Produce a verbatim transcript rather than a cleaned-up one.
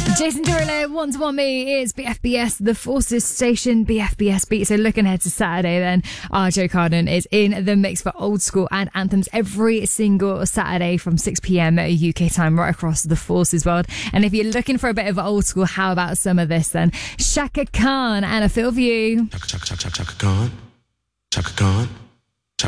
Jason Derulo, One to Want Me, is B F B S, the Forces Station, B F B S Beat. So looking ahead to Saturday then, uh, Joe Carden is in the mix for old school and anthems every single Saturday from six p.m. U K time right across the Forces world. And if you're looking for a bit of old school, how about some of this then? Shaka Khan and A Feel For You. Chaka, chaka, chaka, chaka Khan. Chaka Khan.